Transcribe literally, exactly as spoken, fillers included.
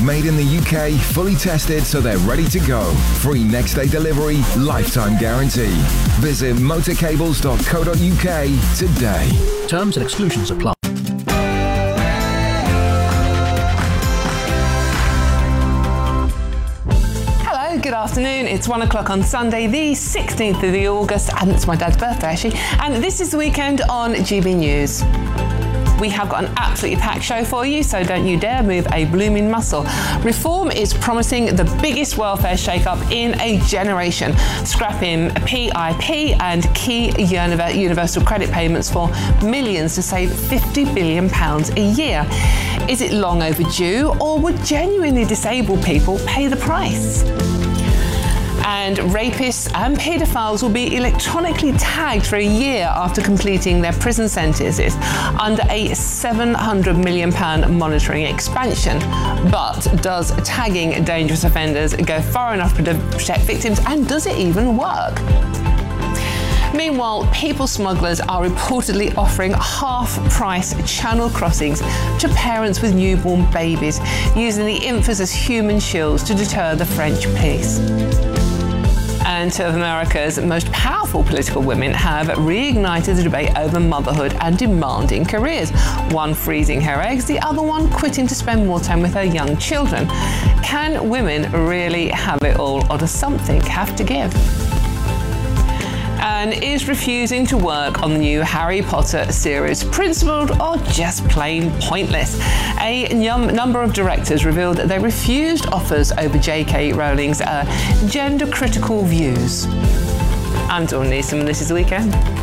Made in the U K, fully tested so they're ready to go. Free next day delivery, lifetime guarantee. Visit motorcables dot co dot U K today. Terms and exclusions apply. Good afternoon, it's one o'clock on Sunday the sixteenth of August, and it's my dad's birthday actually, and this is the weekend on G B News. We have got an absolutely packed show for you, so don't you dare move a blooming muscle. Reform is promising the biggest welfare shake-up in a generation, scrapping P I P and key universal credit payments for millions to save fifty billion pounds a year. Is it long overdue, or would genuinely disabled people pay the price? And rapists and paedophiles will be electronically tagged for a year after completing their prison sentences under a seven hundred million pounds monitoring expansion. But does tagging dangerous offenders go far enough to protect victims, and does it even work? Meanwhile, people smugglers are reportedly offering half-price channel crossings to parents with newborn babies, using the infants as human shields to deter the French police. And two of America's most powerful political women have reignited the debate over motherhood and demanding careers. One freezing her eggs, the other one quitting to spend more time with her young children. Can women really have it all, or does something have to give? And is refusing to work on the new Harry Potter series principled or just plain pointless? A num- number of directors revealed that they refused offers over J K Rowling's uh, gender-critical views. I'm Dawn Neeson, and this is The Weekend.